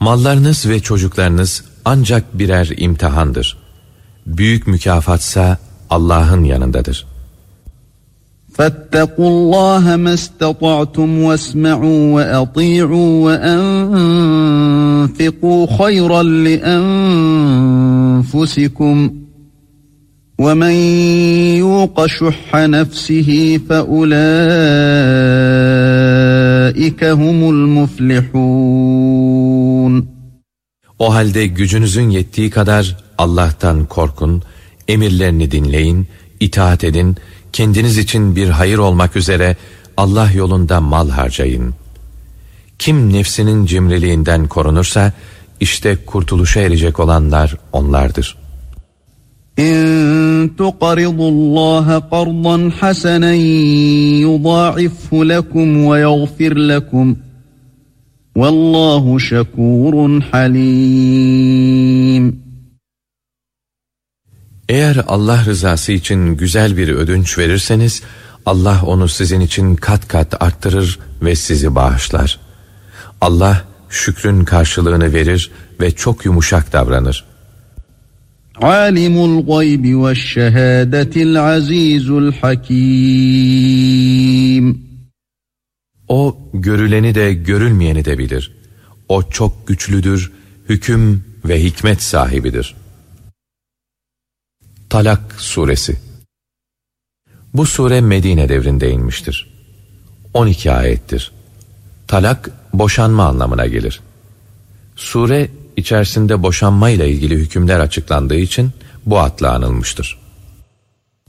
Mallarınız ve çocuklarınız ancak birer imtihandır. Büyük mükafatsa Allah'ın yanındadır. فَاتَّقُوا اللّٰهَ مَا اسْتَطَعْتُمْ وَاسْمَعُوا وَأَطِيعُوا وَأَنْفِقُوا خَيْرًا لِأَنْفُسِكُمْ وَمَنْ يُوقَ شُحَّ نَفْسِهِ فَأُولَٰئِكَ هُمُ الْمُفْلِحُونَ. O halde gücünüzün yettiği kadar Allah'tan korkun, emirlerini dinleyin, itaat edin, kendiniz için bir hayır olmak üzere Allah yolunda mal harcayın. Kim nefsinin cimriliğinden korunursa, işte kurtuluşa erecek olanlar onlardır. İn tuqridullaha qardan hasanan yudâ'ifhu lekum ve yagfir lekum. Vallahu şekurun halim. Eğer Allah rızası için güzel bir ödünç verirseniz, Allah onu sizin için kat kat arttırır ve sizi bağışlar. Allah şükrün karşılığını verir ve çok yumuşak davranır. Alimul gaybi veşşehâdetil azîzul hakîm. O görüleni de görülmeyeni de bilir. O çok güçlüdür, hüküm ve hikmet sahibidir. Talak Suresi. Bu sure Medine devrinde inmiştir. 12 ayettir. Talak, boşanma anlamına gelir. Sure, içerisinde boşanma ile ilgili hükümler açıklandığı için bu adla anılmıştır.